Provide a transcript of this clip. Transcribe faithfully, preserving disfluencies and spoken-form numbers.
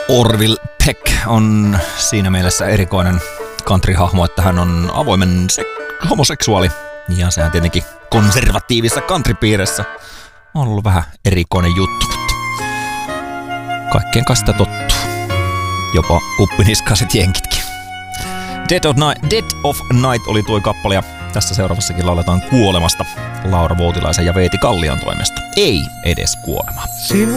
Orville Peck on siinä mielessä erikoinen country-hahmo, että hän on avoimen se- homoseksuaali. Ja sehän tietenkin konservatiivisessa country-piirissä on ollut vähän erikoinen juttu, mutta kaikkeen kai sitä tottuu. Jopa uppiniskaiset jenkitkin. Dead of, Night, Dead of Night oli tuo kappale ja tässä seuraavassakin lauletaan kuolemasta Laura Voutilaisen ja Veeti Kallion toimesta. Ei edes kuolema.